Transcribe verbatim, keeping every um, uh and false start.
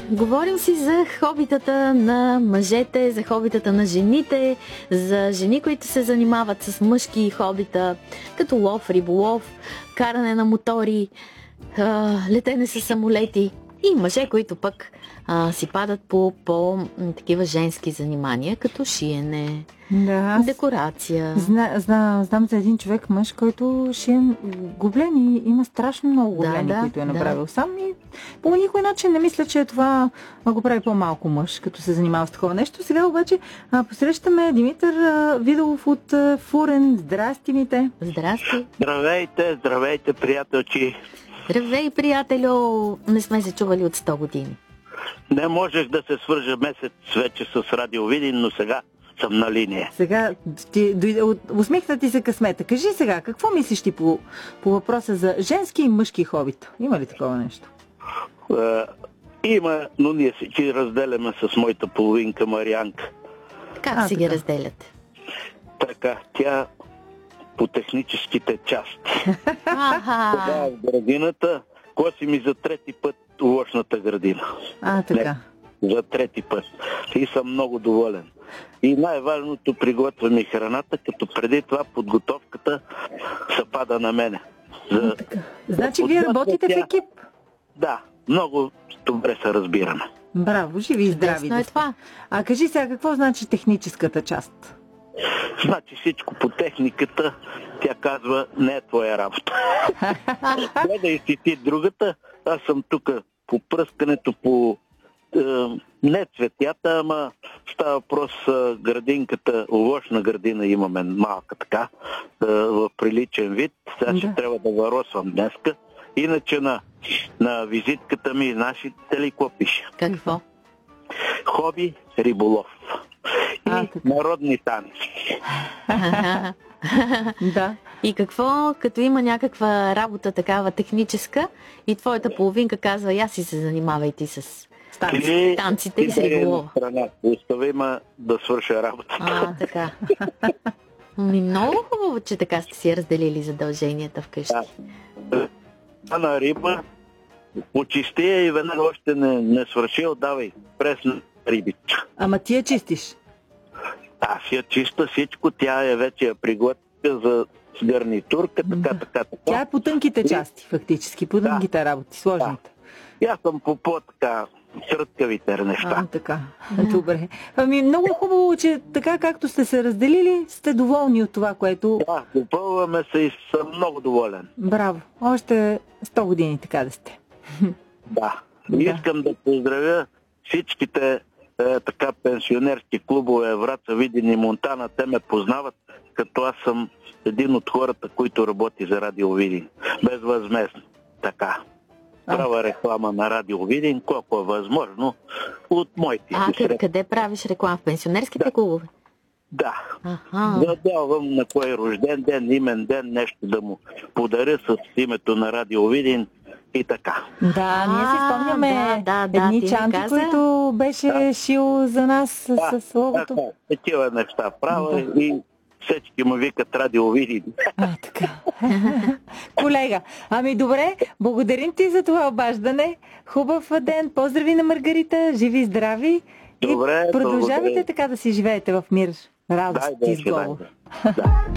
Говорим си за хобитата на мъжете, за хобитата на жените, за жени, които се занимават с мъжки хобита, като лов, риболов, каране на мотори, летене с самолети, и мъже, които пък а, си падат по, по такива женски занимания, като шиене, да, декорация. Зна, зна, знам за един човек мъж, който шие гоблени. Има страшно много гоблени, да, които е направил да. сам. И по никой начин не мисля, че това го прави по-малко мъж, като се занимава с такова нещо. Сега обаче а, посрещаме Димитър а, Видолов от а, Фурен. Здрасти, Мите. Здрасти. Здравейте, здравейте, приятелчи. Здравей, приятелю! Не сме се чували от сто години. Не можех да се свържа месец вече с Радио Видин, но сега съм на линия. Сега ти, дойде, усмихна ти се късмета. Кажи сега, какво мислиш ти по, по въпроса за женски и мъжки хобита? Има ли такова нещо? Е, има, но ние си ги разделяме с моята половинка Марианка. Как а, си така. ги разделяте? Така, тя по техническите части. Аха. Сега в градината коси ми за трети път овощната градина. А, така. Не, за трети път. И съм много доволен. И най-важното, приготвя ми храната, като преди това подготовката се пада на мене. За... А, така. Значи вие работите тя... в екип? Да, много добре се разбираме. Браво, живи и здрави. Е това. А кажи сега, какво значи техническата част? Значи всичко по техниката, тя казва, не е твоя работа. Гледай си ти другата, аз съм тук по пръскането, по е, не цветята, ама става въпрос е, градинката, овощна градина имаме малка така, е, в приличен вид. Сега да. ще трябва да въросвам днеска. Иначе на, на визитката ми, нашите ли какво пише? Какво? Хоби, риболов. И а, народни танци. Да. И какво, като има някаква работа такава техническа и твоята половинка казва, я си се занимавайте с танци, танците и с риболова. Остави ме да свърша работа. А, така. Ми много хубаво, че така сте си разделили задълженията вкъщи. Да. На риба, почисти я и веднага още не, не свършил, давай пресна рибича. Ама ти я чистиш? Аз я чиста всичко, тя е вече я приготвя за гарнитурка, така, да. така, така. Тя е по тънките части, фактически, по тънките да. работи, сложните. Да. Аз съм по по-така тръткавите неща. А, така. Добре. Ами много хубаво, че така както сте се разделили, сте доволни от това, което... Да, допълваме се и съм много доволен. Браво. Още сто години така да сте. Да. да. Искам да поздравя всичките е, така пенсионерски клубове Враца, Видин и Монтана. Те ме познават, като аз съм един от хората, които работи за Радио Видин. Безвъзмездно. Така. Права реклама на Радио Видин, колко е възможно от моите. А къде, къде правиш реклама? В пенсионерските да. клубове? Да. Аха. Задавам на кой рожден ден, имен ден, нещо да му подаря с името на Радио Видин и така. Да, ние си спомняме да, да, едни да, чанти, каза... които беше да. шил за нас да, с логото. Да, такива неща права да. и всички му викат Радио Видин. А, така. Колега, ами добре, благодарим ти за това обаждане. Хубав ден, поздрави на Маргарита, живи и здрави. Добре, и продължавайте добре. така да си живеете в мир, радост и сговор. Да.